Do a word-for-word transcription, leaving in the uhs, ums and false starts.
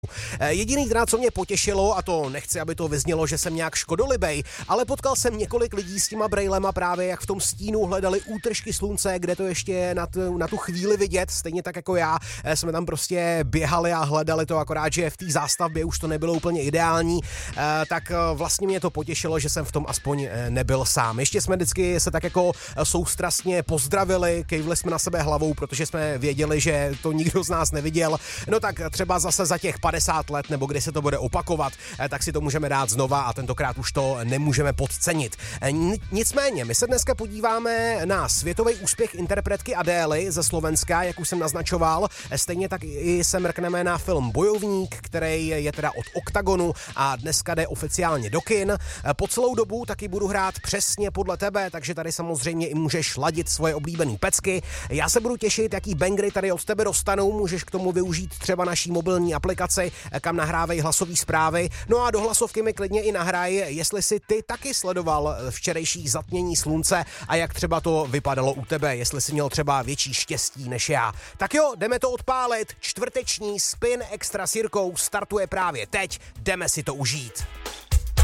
Jediný teda, co mě potěšilo, a to nechci, aby to vyznělo, že jsem nějak škodolibej, ale potkal jsem několik lidí s těma brejlema právě, jak v tom stínu hledali útržky slunce, kde to ještě na tu, na tu chvíli vidět, stejně tak jako já, jsme tam prostě běhali a hledali to, akorát, že v té zástavbě už to nebylo úplně ideální, tak vlastně mě to potěšilo, že jsem v tom aspoň nebyl sám. Ještě jsme vždycky se tak jako soustrastně pozdravili, kejvli jsme na sebe hlavou, protože jsme věděli, že to nikdo z nás neviděl. No tak třeba zase za těch padesát let, nebo kdy se to bude opakovat, tak si to můžeme dát znova a tentokrát už to nemůžeme podcenit. Nicméně, my se dneska podíváme na světový úspěch interpretky Adély ze Slovenska, jak už jsem naznačoval. Stejně tak i se mrkneme na film Bojovník, který je teda od Oktagonu a dneska jde oficiálně do kin. Po celou dobu taky budu hrát přesně podle tebe, takže tady samozřejmě i můžeš ladit svoje oblíbené pecky. Já se budu těšit, jaký bangry tady od tebe dostanou, můžeš k tomu využít třeba naší mobilní aplikaci, kam nahrávej hlasové zprávy. No a do hlasovky mi klidně i nahraj, jestli si ty taky sledoval včerejší zatmění slunce a jak třeba to vypadalo u tebe, jestli si měl třeba větší štěstí než já. Tak jo, jdeme to odpálit. Čtvrteční Spin Extra s Jirkou startuje právě teď. Jdeme si to užít.